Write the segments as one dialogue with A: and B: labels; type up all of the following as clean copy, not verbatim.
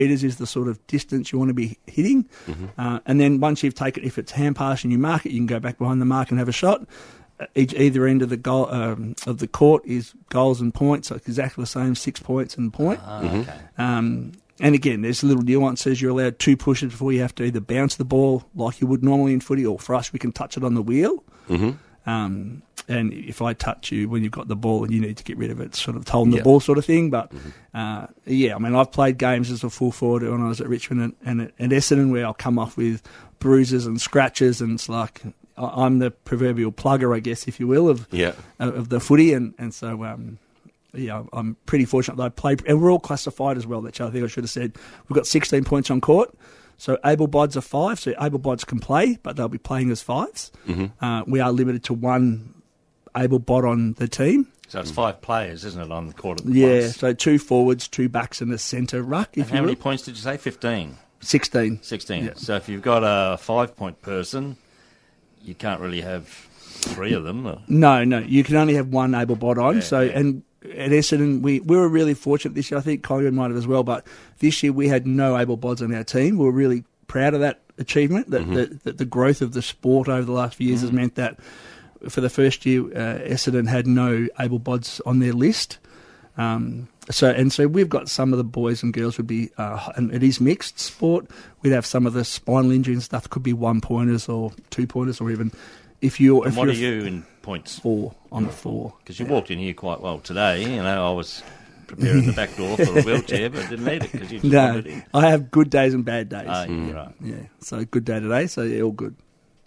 A: metres is the sort of distance you want to be hitting. And then once you've taken, if it's hand pass and you mark it, you can go back behind the mark and have a shot. Either end of the goal of the court is goals and points, so it's exactly the same, 6 points and point.
B: Okay.
A: And again, there's little nuances. You're allowed 2 pushes before you have to either bounce the ball like you would normally in footy, or for us, we can touch it on the wheel. And if I touch you when you've got the ball and you need to get rid of it, sort of holding the ball sort of thing. But, yeah, I mean, I've played games as a full forward when I was at Richmond and at Essendon where I'll come off with bruises and scratches, and it's like I'm the proverbial plugger, I guess, if you will, of the footy. And so, yeah, I'm pretty fortunate that I played. And we're all classified as well, which I think I should have said. We've got 16 points on court. So able-bods are 5, so able-bods can play, but they'll be playing as 5s. We are limited to 1 able-bod on the team.
B: So it's 5 players, isn't it, on the court?
A: Yeah, so 2 forwards, 2 backs and a centre ruck, if you will.
B: How many points did you say? 15?
A: 16.
B: 16.
A: Yeah.
B: So if you've got a 5-point person, you can't really have 3 of them.
A: No, you can only have 1 able-bod on. And at Essendon, we were really fortunate this year. I think Collingwood might have as well, but this year we had no able-bods on our team. We were really proud of that achievement, that the growth of the sport over the last few years has meant that for the first year, Essendon had no able-bods on their list. So we've got some of the boys and girls would be, and it is mixed sport. We'd have some of the spinal injury and stuff, could be 1-pointers or 2-pointers, or even what are
B: you in points?
A: 4. I'm a 4.
B: Because you walked in here quite well today. You know, I was preparing the back door for a wheelchair, but didn't need it because you just wandered in.
A: I have good days and bad days.
B: Right.
A: Yeah, so good day today, so yeah, all good.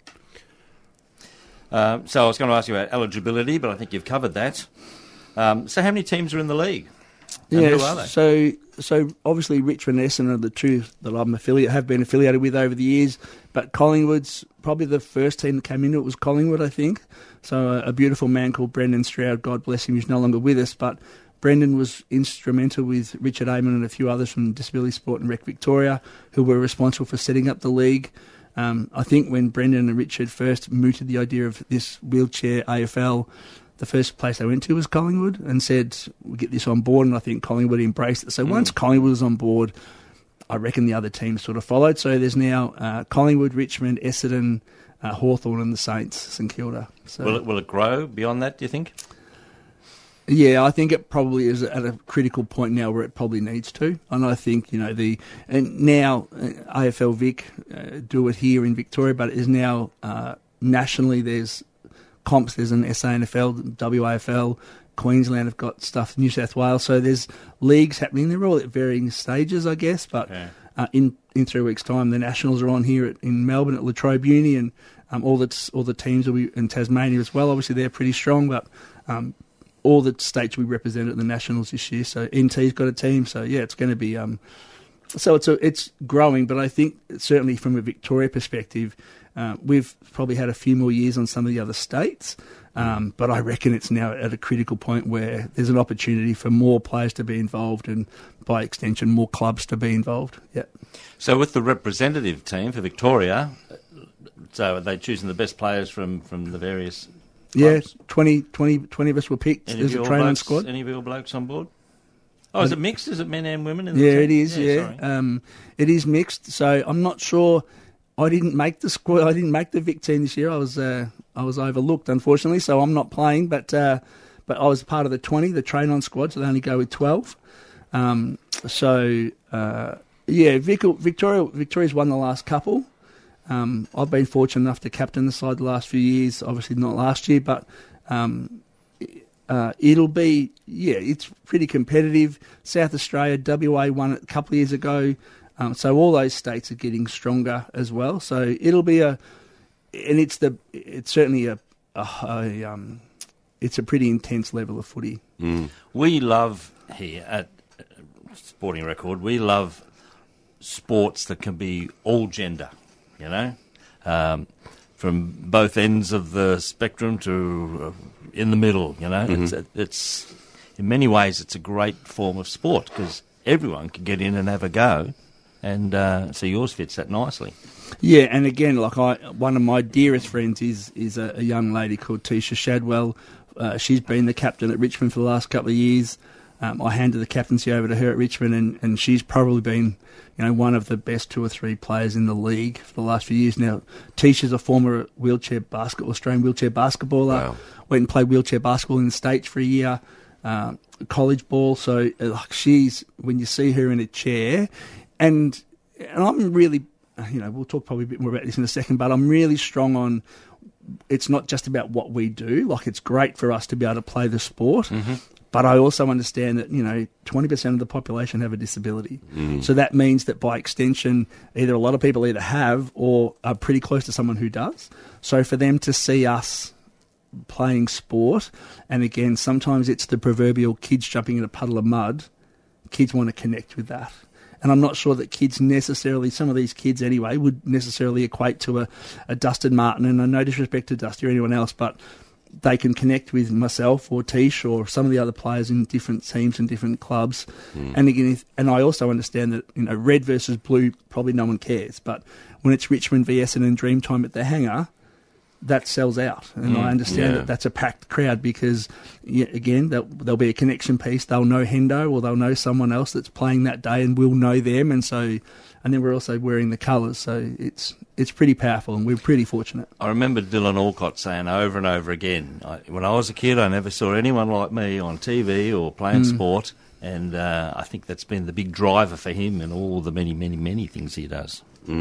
B: So I was going to ask you about eligibility, but I think you've covered that. So how many teams are in the league? And who are they?
A: So obviously Richmond and Essendon are the 2 that have been affiliated with over the years, but Collingwood's probably the first team that came into it was Collingwood, I think. So a beautiful man called Brendan Stroud, God bless him, who's no longer with us, but Brendan was instrumental with Richard Amon and a few others from Disability Sport and Rec Victoria, who were responsible for setting up the league. I think when Brendan and Richard first mooted the idea of this wheelchair AFL, the first place they went to was Collingwood and said, we'll get this on board, and I think Collingwood embraced it. So once Collingwood was on board, I reckon the other teams sort of followed. So there's now Collingwood, Richmond, Essendon, Hawthorn and the Saints, St Kilda. So,
B: will it grow beyond that, do you think?
A: Yeah, I think it probably is at a critical point now where it probably needs to. And I think, now AFL Vic do it here in Victoria, but it is now nationally there's comps, there's an SANFL, WAFL, Queensland have got stuff, New South Wales, so there's leagues happening. They're all at varying stages, I guess, but in 3 weeks' time, the Nationals are on here in Melbourne at La Trobe Uni, and all the teams will be in Tasmania as well. Obviously, they're pretty strong, but all the states will be represented at the Nationals this year. So NT's got a team, so yeah, it's going to be. So it's growing, but I think certainly from a Victoria perspective, we've probably had a few more years on some of the other states, but I reckon it's now at a critical point where there's an opportunity for more players to be involved and, by extension, more clubs to be involved. Yeah.
B: So with the representative team for Victoria, so are they choosing the best players from the various clubs?
A: Yeah, 20 of us were picked as a training squad.
B: Any of your blokes on board? Oh, is it mixed? Is it men and women? In the
A: team?
B: It
A: is, it is mixed, so I'm not sure. I didn't make the squad. I didn't make the Vic team this year. I was overlooked, unfortunately, so I'm not playing. But I was part of the 20, the train-on squad, so they only go with 12. Victoria's won the last couple. I've been fortunate enough to captain the side the last few years. Obviously not last year, but it'll be it's pretty competitive. South Australia, WA won it a couple of years ago. So all those states are getting stronger as well. So it'll be it's certainly it's a pretty intense level of footy.
B: We love here at Sporting Record, we love sports that can be all gender, from both ends of the spectrum to in the middle, It's in many ways it's a great form of sport because everyone can get in and have a go. And so yours fits that nicely.
A: Yeah, and again, one of my dearest friends is a young lady called Tisha Shadwell. She's been the captain at Richmond for the last couple of years. I handed the captaincy over to her at Richmond, and she's probably been, one of the best 2 or 3 players in the league for the last few years now. Tisha's a former Australian wheelchair basketballer.
C: Wow.
A: Went and played wheelchair basketball in the States for a year, college ball. So she's, when you see her in a chair, and I'm really, we'll talk probably a bit more about this in a second, but I'm really strong on, it's not just about what we do. Like, it's great for us to be able to play the sport, but I also understand that, 20% of the population have a disability. So that means that by extension, either a lot of people either have or are pretty close to someone who does. So for them to see us playing sport, and again, sometimes it's the proverbial kids jumping in a puddle of mud, kids want to connect with that. And I'm not sure that kids necessarily, some of these kids anyway, would necessarily equate to a Dustin Martin, and no disrespect to Dusty or anyone else, but they can connect with myself or Tish or some of the other players in different teams and different clubs. And again, and I also understand that, red versus blue, probably no one cares, but when it's Richmond v Essendon and Dreamtime at the Hangar, that sells out. And I understand that that's a packed crowd because, again, there'll be a connection piece. They'll know Hendo or they'll know someone else that's playing that day and we'll know them. And then we're also wearing the colours. So it's pretty powerful and we're pretty fortunate.
B: I remember Dylan Alcott saying over and over again, when I was a kid, I never saw anyone like me on TV or playing sport. And I think that's been the big driver for him and all the many, many, many things he does.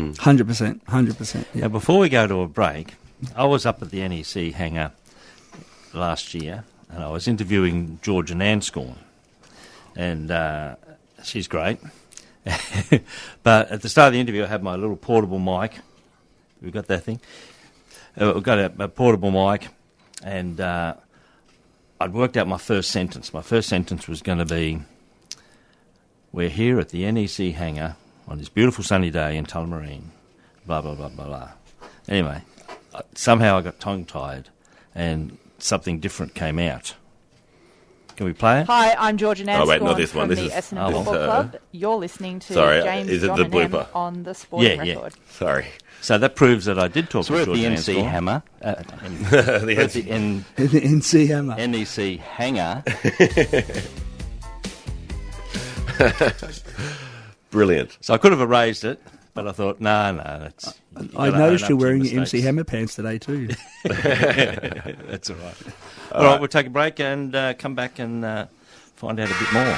A: 100%. Yeah.
B: Now, before we go to a break, I was up at the NEC Hangar last year and I was interviewing Georgia Nanscorn, and she's great. But at the start of the interview I had my little portable mic. We've got that thing? We've got a portable mic, and I'd worked out my first sentence. My first sentence was going to be, we're here at the NEC Hangar on this beautiful sunny day in Tullamarine, blah, blah, blah, blah, blah. Anyway, somehow I got tongue-tied and something different came out. Can we play it?
D: Hi, I'm Georgia Nanscorn
C: not this one.
D: from
C: This
D: the
C: is
D: Essendon Football Club. You're listening to James
C: is it the
D: Donovan
C: blooper?
D: on the Sporting Record.
C: Sorry.
B: So that proves that I did talk
E: So we're
B: to
E: at the
B: Georgia
E: NC
B: Nanscorn.
E: Hammer.
C: The
E: We're at the
A: The NC Hammer.
E: NEC Hangar.
C: Brilliant.
B: So I could have erased it, but I thought, no, that's...
A: I noticed you're wearing your MC Hammer pants today too.
B: That's all right. All right, we'll take a break and come back and find out a bit more.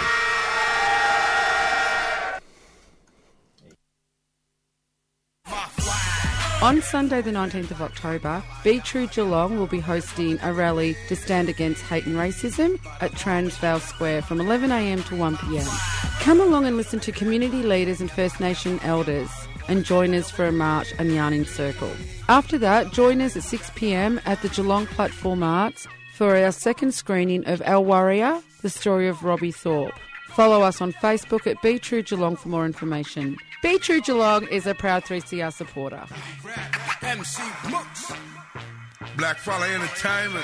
F: On Sunday the 19th of October, Be True Geelong will be hosting a rally to stand against hate and racism at Transvaal Square from 11am to 1pm. Come along and listen to community leaders and First Nation elders and join us for a march and yarning circle. After that, join us at 6pm at the Geelong Platform Arts for our second screening of Our Warrior, the story of Robbie Thorpe. Follow us on Facebook at Be True Geelong for more information. Be True Geelong is a proud 3CR supporter.
G: MC Mooks, Black Fella Entertainment.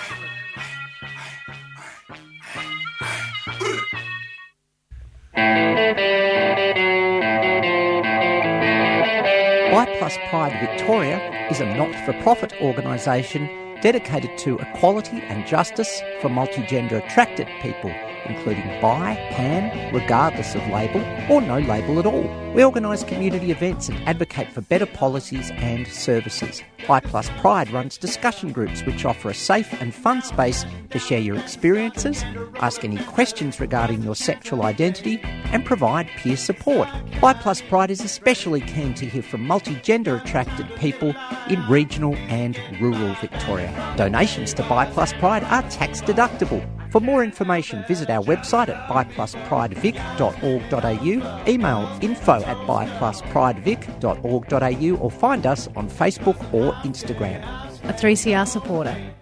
H: BiPlus Pride Victoria is a not-for-profit organisation dedicated to equality and justice for multigender attracted people, including bi, pan, regardless of label, or no label at all. We organise community events and advocate for better policies and services. BiPlus Pride runs discussion groups which offer a safe and fun space to share your experiences, ask any questions regarding your sexual identity, and provide peer support. BiPlus Pride is especially keen to hear from multigender attracted people in regional and rural Victoria. Donations to BiPlus Pride are tax deductible. For more information, visit our website at bypluspриdevic.org.au, email info@bypluspриdevic.org.au, or find us on Facebook or Instagram.
I: A 3CR supporter.